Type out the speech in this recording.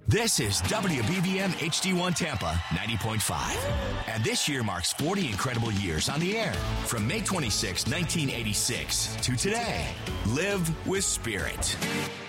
This is WBBM HD1 Tampa 90.5. And this year marks 40 incredible years on the air. From May 26, 1986 to today. Live with Spirit.